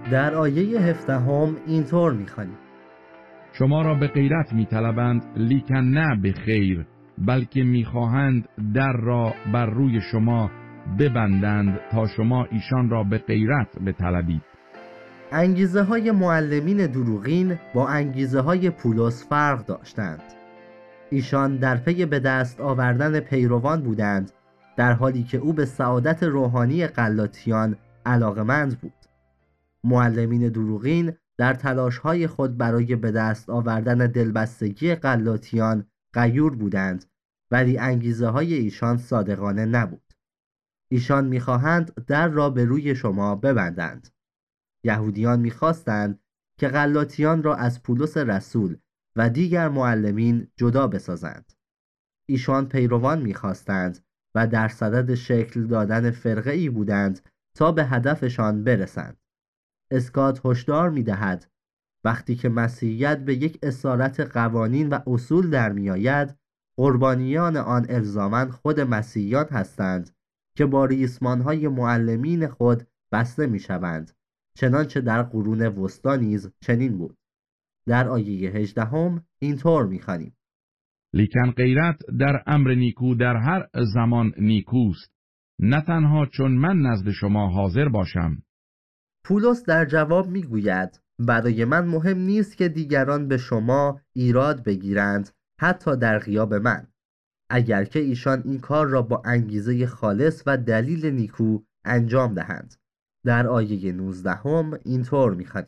در آیه 17 اینطور می‌خوانیم: شما را به غیرت می‌طلبند، لیکن نه به خیر، بلکه می‌خواهند در را بر روی شما ببندند تا شما ایشان را به غیرت بطلبید. انگیزه های معلمین دروغین با انگیزه های پولس فرق داشتند. ایشان در پی به دست آوردن پیروان بودند، در حالی که او به سعادت روحانی غلاطیان علاقمند بود. معلمین دروغین در تلاش‌های خود برای به دست آوردن دلبستگی غلاطیان غیور بودند، ولی انگیزه‌های ایشان صادقانه نبود. ایشان می‌خواهند در را به روی شما ببندند. یهودیان می‌خواستند که غلاطیان را از پولس رسول و دیگر معلمین جدا بسازند. ایشان پیروان می‌خواستند و در صدد شکل دادن فرقه‌ای بودند تا به هدفشان برسند. اسکات هشدار می‌دهد وقتی که مسیحیت به یک اسارت قوانین و اصول در می‌آید، قربانیان آن الزاماً خود مسیحیان هستند که با ریسمان‌های معلمین خود بسته می‌شوند، چنانچه در قرون وسطی نیز چنین بود. در آیه 18 اینطور می‌خوانیم: لیکن غیرت در امر نیکو در هر زمان نیکوست، نه تنها چون من نزد شما حاضر باشم. پولس در جواب میگوید برای من مهم نیست که دیگران به شما ایراد بگیرند، حتی در غیاب من، اگر که ایشان این کار را با انگیزه خالص و دلیل نیکو انجام دهند. در آیه 19 اینطور میخوانیم: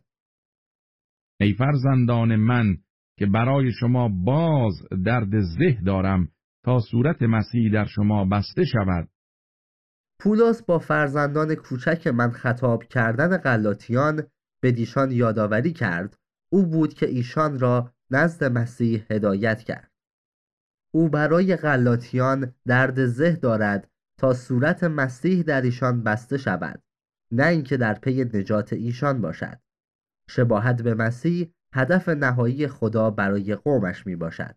ای فرزندان من که برای شما باز درد زه دارم تا صورت مسیح در شما بسته شود. پولس با فرزندان کوچک من خطاب کردن غلاطیان به دیشان یادآوری کرد او بود که ایشان را نزد مسیح هدایت کرد. او برای غلاطیان درد زه دارد تا صورت مسیح در ایشان بسته شود، نه اینکه در پی نجات ایشان باشد. شباهت به مسیح هدف نهایی خدا برای قومش می باشد.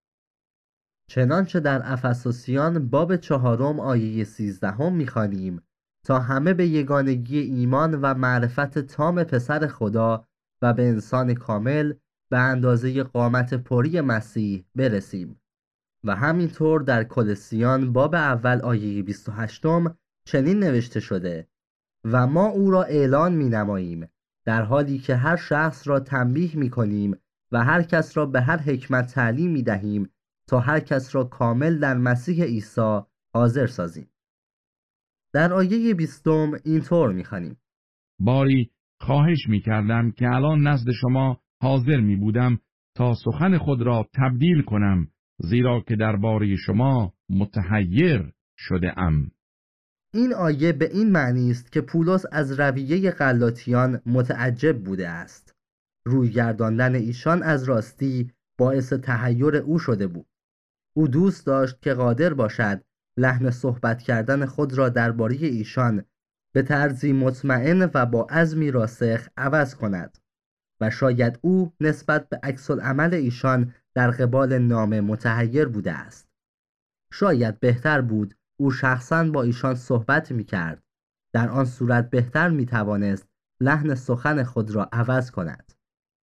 چنانچه در افسوسیان باب 4 آیه 13 می‌خوانیم تا همه به یگانگی ایمان و معرفت تام پسر خدا و به انسان کامل به اندازه قامت پری مسیح برسیم. و همینطور در کلسیان باب اول آیه 28 چنین نوشته شده: و ما او را اعلان می‌نماییم، در حالی که هر شخص را تنبیه می‌کنیم و هر کس را به هر حکمت تعلیم می‌دهیم تا هر کس را کامل در مسیح عیسی حاضر سازیم. در آیه 20 اینطور می‌خوانیم: باری خواهش می‌کردم که الان نزد شما حاضر می‌بودم تا سخن خود را تبدیل کنم، زیرا که درباره شما متحیر شده ام. این آیه به این معنی است که پولس از رویه غلاطیان متعجب بوده است. روی گرداندن ایشان از راستی باعث تحیر او شده بود. او دوست داشت که قادر باشد لحن صحبت کردن خود را درباره ایشان به طرزی مطمئن و با عزمی راسخ عوض کند و شاید او نسبت به عکس‌العمل ایشان در قبال نام متحیر بوده است. شاید بهتر بود او شخصاً با ایشان صحبت می کرد. در آن صورت بهتر می توانست لحن سخن خود را عوض کند.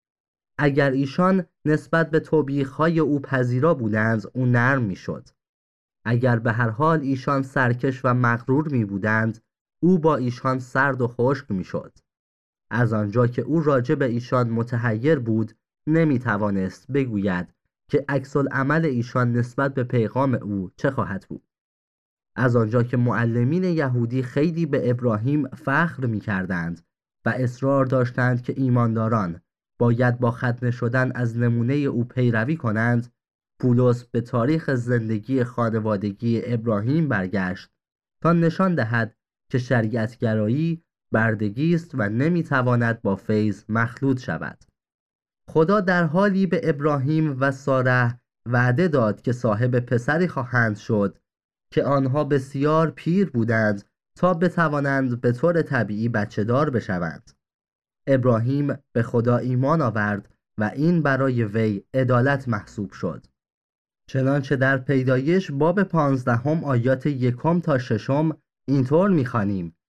اگر ایشان نسبت به توبیخ‌های او پذیرا بودند، او نرم می شد. اگر به هر حال ایشان سرکش و مغرور می بودند، او با ایشان سرد و خشک می شد. از آنجا که او راجع به ایشان متحیر بود، نمی توانست بگوید که عکس‌العمل ایشان نسبت به پیغام او چه خواهد بود. از آنجا که معلمین یهودی خیلی به ابراهیم فخر می کردند و اصرار داشتند که ایمانداران باید با ختنه شدن از نمونه او پیروی کنند، پولس به تاریخ زندگی خانوادگی ابراهیم برگشت تا نشان دهد که شریعتگرایی بردگی است و نمیتواند با فیض مخلوط شود. خدا در حالی به ابراهیم و ساره وعده داد که صاحب پسری خواهند شد که آنها بسیار پیر بودند تا بتوانند به طور طبیعی بچه دار بشوند. ابراهیم به خدا ایمان آورد و این برای وی عدالت محسوب شد. چنانچه در پیدایش باب 15 آیات 1 تا 6 اینطور می‌خوانیم: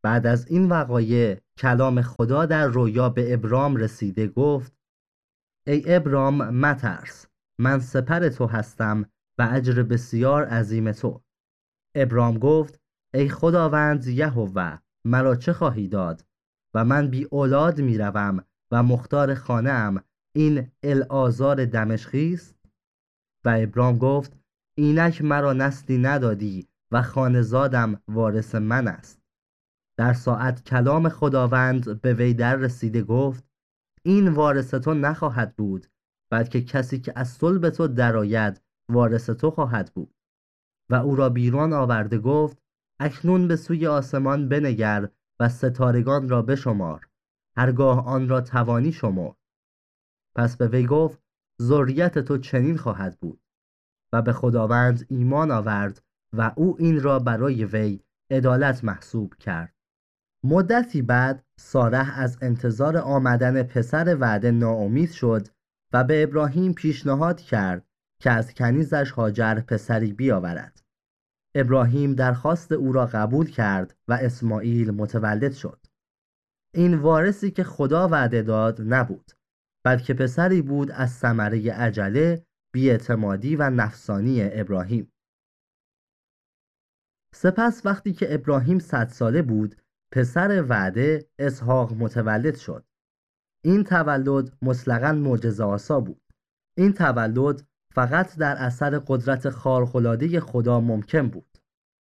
بعد از این وقایع کلام خدا در رویا به ابرام رسیده گفت: ای ابرام مترس، من سپر تو هستم و اجر بسیار عظیم تو. ابرام گفت: ای خداوند یهوه، مرا چه خواهی داد و من بی اولاد می روم و مختار خانه‌ام این العازار دمشقی است؟ و ابرام گفت: اینک مرا نسلی ندادی و خانه‌زادم وارث من است. در ساعت کلام خداوند به وی در رسیده گفت: این وارث تو نخواهد بود، بلکه کسی که از صلب تو درآید وارث تو خواهد بود. و او را بیرون آورده گفت: اکنون به سوی آسمان بنگر و ستارگان را بشمار، هرگاه آن را توانی شمرد. پس به وی گفت: ذریت تو چنین خواهد بود. و به خداوند ایمان آورد و او این را برای وی عدالت محسوب کرد. مدتی بعد سارح از انتظار آمدن پسر وعده ناامید شد و به ابراهیم پیشنهاد کرد که از کنیزش هاجر پسری بیاورد. ابراهیم درخواست او را قبول کرد و اسماعیل متولد شد. این وارثی که خدا وعده داد نبود، بلکه پسری بود از ثمره عجله، بی‌اعتمادی و نفسانی ابراهیم. سپس وقتی که ابراهیم 100 ساله بود، پسر وعده اسحاق متولد شد. این تولد مطلقاً معجزه‌آسا بود. این تولد فقط در اثر قدرت خارق‌العاده خدا ممکن بود.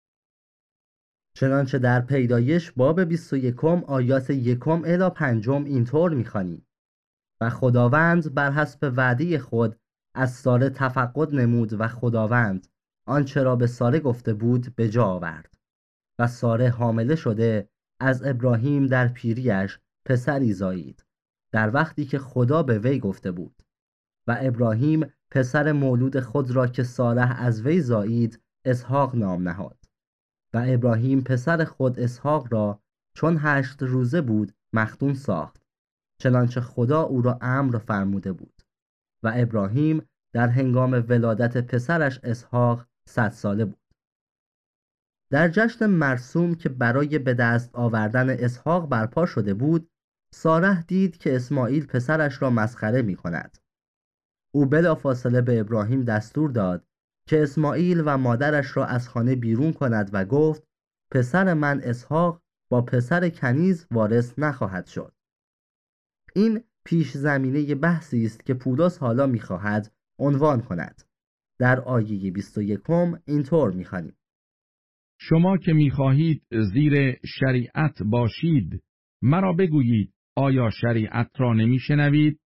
چنانچه در پیدایش باب 21 آیات 1 الی 5 اینطور می‌خوانیم: و خداوند بر حسب وعده خود از ساره تفقد نمود و خداوند آنچه را به ساره گفته بود به جا آورد. و ساره حامله شده از ابراهیم در پیریش پسری زایید، در وقتی که خدا به وی گفته بود. و ابراهیم پسر مولود خود را که ساره از وی زایید اسحاق نام نهاد. و ابراهیم پسر خود اسحاق را چون 8 روزه بود مختون ساخت، چنانچه خدا او را امر فرموده بود. و ابراهیم در هنگام ولادت پسرش اسحاق 100 ساله بود. در جشن مرسوم که برای به دست آوردن اسحاق برپا شده بود، ساره دید که اسماعیل پسرش را مسخره می کند. او بلافاصله به ابراهیم دستور داد که اسماعیل و مادرش را از خانه بیرون کند و گفت: پسر من اسحاق با پسر کنیز وارث نخواهد شد. این پیش زمینه بحثی است که پولس حالا می‌خواهد عنوان کند. در آیه 21 اینطور می‌خوانیم: شما که می‌خواهید زیر شریعت باشید، مرا بگویید آیا شریعت را نمی‌شنوید؟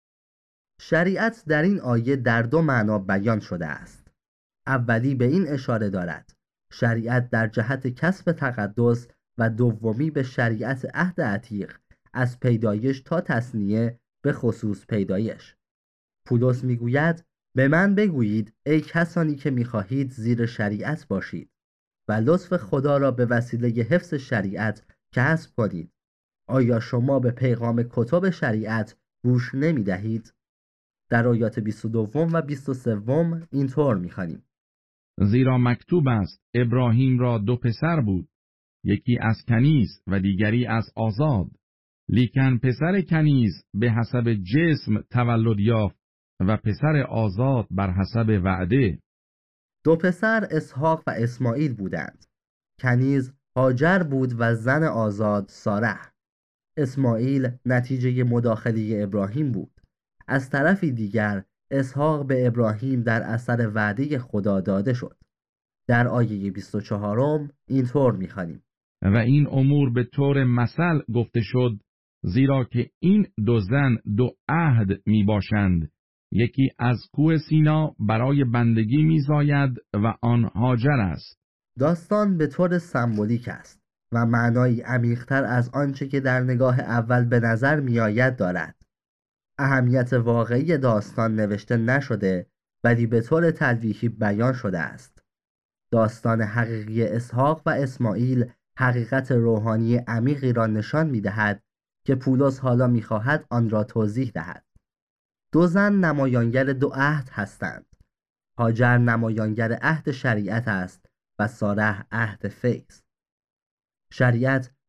شریعت در این آیه در 2 معنا بیان شده است. اولی به این اشاره دارد شریعت در جهت کسب تقدس و دومی به شریعت عهد عتیق از پیدایش تا تثنیه به خصوص پیدایش. پولس میگوید: به من بگویید ای کسانی که میخواهید زیر شریعت باشید و لطف خدا را به وسیله حفظ شریعت کسب کنید. آیا شما به پیغام کتب شریعت گوش نمیدهید؟ در آیات 22 و 23 اینطور میخوانیم: زیرا مکتوب است ابراهیم را 2 پسر بود، یکی از کنیز و دیگری از آزاد. لیکن پسر کنیز به حسب جسم تولد یافت و پسر آزاد بر حسب وعده. 2 پسر اسحاق و اسماعیل بودند. کنیز هاجر بود و زن آزاد ساره. اسماعیل نتیجه مداخله ابراهیم بود. از طرفی دیگر اسحاق به ابراهیم در اثر وعده خدا داده شد. در آیه 24 اینطور می‌خوانیم: و این امور به طور مثل گفته شد، زیرا که این 2 زن 2 عهد می باشند، یکی از کوه سینا برای بندگی می زاید و آن هاجر است. داستان به طور سمبولیک است و معنایی عمیق‌تر از آنچه که در نگاه اول به نظر می آید دارد. اهمیت واقعی داستان نوشته نشده ولی به طور تلویحی بیان شده است. داستان حقیقی اسحاق و اسماعیل حقیقت روحانی عمیقی را نشان می‌دهد که پولس حالا می‌خواهد آن را توضیح دهد. 2 زن نمایانگر 2 عهد هستند. هاجر نمایانگر عهد شریعت است و ساره عهد فیض. شریعت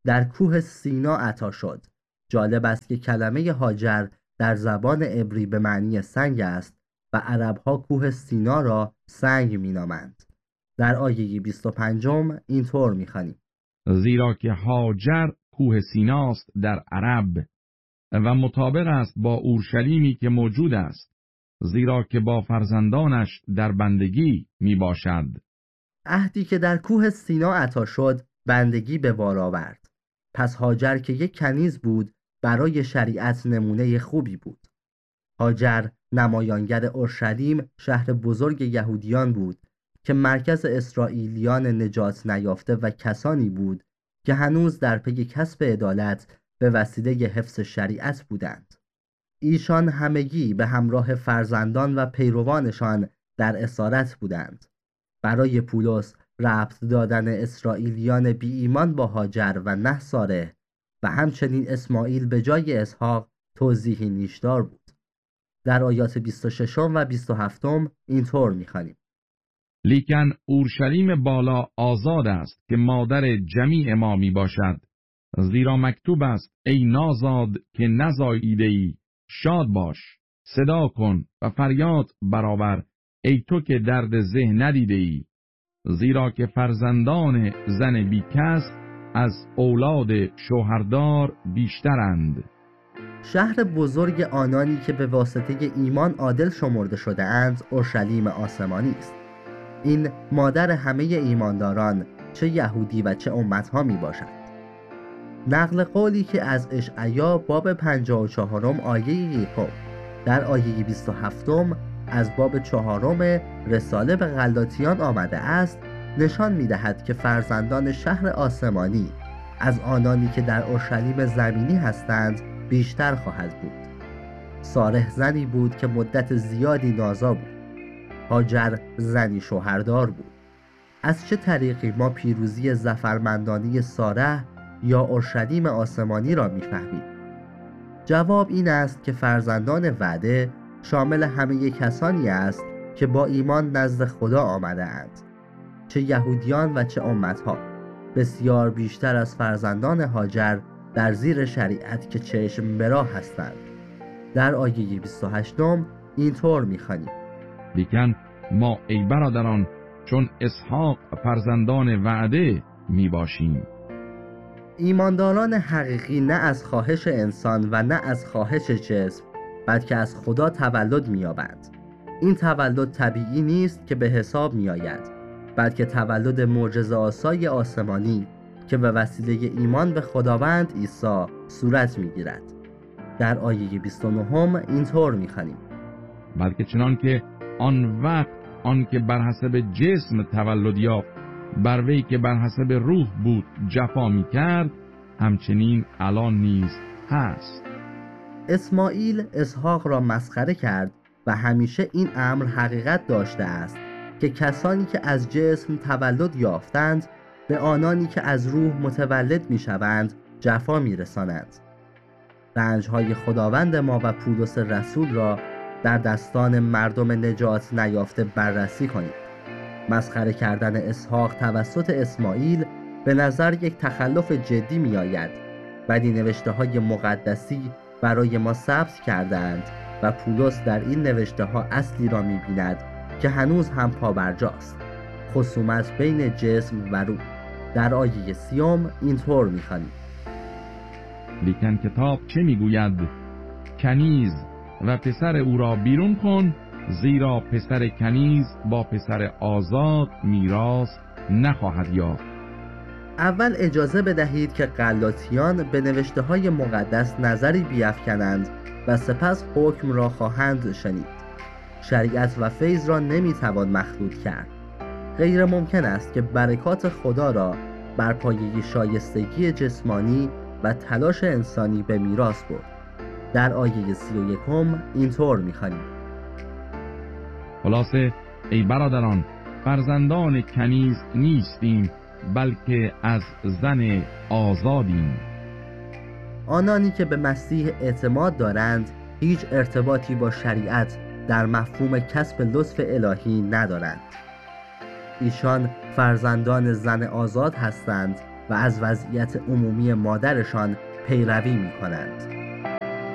در کوه سینا عطا شد. جالب است که کلمه هاجر در زبان عبری به معنی سنگ است و عربها کوه سینا را سنگ می‌نامند. در آیه 25 اینطور می‌خوانیم: زیرا که هاجر کوه سیناست در عرب و مطابق است با اورشلیمی که موجود است، زیرا که با فرزندانش در بندگی می باشد. عهدی که در کوه سینا عطا شد بندگی به بار آورد. پس هاجر که یک کنیز بود برای شریعت نمونه خوبی بود. هاجر نمایانگر اورشلیم، شهر بزرگ یهودیان بود که مرکز اسرائیلیان نجات نیافته و کسانی بود که هنوز در پی کسب عدالت به وسیله حفظ شریعت بودند. ایشان همگی به همراه فرزندان و پیروانشان در اسارت بودند. برای پولس ربط دادن اسرائیلیان بی ایمان با هاجر و نه ساره و همچنین اسماعیل به جای اسحاق توضیحی نیشدار بود. در آیات 26 و 27 اینطور می‌خوانیم: لیکن اورشلیم بالا آزاد است که مادر جمیع ما می باشد، زیرا مکتوب است ای نازاد که نزاییده‌ای، شاد باش، صدا کن و فریاد برآور ای تو که درد زه ندیده‌ای، زیرا که فرزندان زن بیکس از اولاد شوهردار بیشترند. شهر بزرگ آنانی که به واسطه ایمان عادل شمرده شده اند اورشلیم آسمانی است. این مادر همه ایمانداران، چه یهودی و چه امتها می باشد. نقل قولی که از اشعیا باب 54 آیه 1 در آیه 27 از باب 4 رساله به غلاطیان آمده است نشان می دهد که فرزندان شهر آسمانی از آنانی که در اورشلیم زمینی هستند بیشتر خواهد بود. ساره زنی بود که مدت زیادی نازا بود. هاجر زنی شوهردار بود. از چه طریقی ما پیروزی ظفرمندانه ساره یا اورشلیم آسمانی را می‌فهمیم؟ جواب این است که فرزندان وعده شامل همه کسانی است که با ایمان نزد خدا آمده اند، چه یهودیان و چه امتها، بسیار بیشتر از فرزندان هاجر در زیر شریعت که چشم به راه هستند. در آیه 28 اینطور می‌خوانیم: لیکن ما ای برادران چون اسحاق فرزندان وعده می باشیم. ایمانداران حقیقی نه از خواهش انسان و نه از خواهش جسم بلکه از خدا تولد می‌یابند. این تولد طبیعی نیست که به حساب می‌آید، بلکه تولد معجزه‌آسای آسمانی که به وسیله ایمان به خداوند عیسی صورت می‌گیرد. در آیه 29 اینطور می‌خوانیم: بلکه چنان که آن وقت آن که بر حسب جسم تولد یافت بر وی که بر حسب روح بود جفا می کرد، همچنین الان نیز هست. اسماعیل اسحاق را مسخره کرد و همیشه این امر حقیقت داشته است که کسانی که از جسم تولد یافتند به آنانی که از روح متولد می شوند جفا می رسانند. رنجهای خداوند ما و پولس رسول را در دستان مردم نجات نیافته بررسی کنید. مسخره کردن اسحاق توسط اسماعیل به نظر یک تخلف جدی می آید، ولی نوشته های مقدسی برای ما ثبت کردند و پولس در این نوشته ها اصلی را می بیند که هنوز هم پابرجاست: خصومت بین جسم و روح. در آیه 30 اینطور می خوانیم: لیکن کتاب چه می گوید؟ کنیز و پسر او را بیرون کن، زیرا پسر کنیز با پسر آزاد میراث نخواهد یافت. اول اجازه بدهید که غلاطیان به نوشته های مقدس نظری بیفکنند و سپس حکم را خواهند شنید. شریعت و فیض را نمیتوان مخلوط کرد. غیر ممکن است که برکات خدا را بر پایه شایستگی جسمانی و تلاش انسانی به میراث برد. در آیه 31 اینطور می‌خوانیم: خلاصه ای برادران فرزندان کنیز نیستیم، بلکه از زن آزادیم. آنانی که به مسیح اعتماد دارند هیچ ارتباطی با شریعت در مفهوم کسب لطف الهی ندارند. ایشان فرزندان زن آزاد هستند و از وضعیت عمومی مادرشان پیروی می کنند.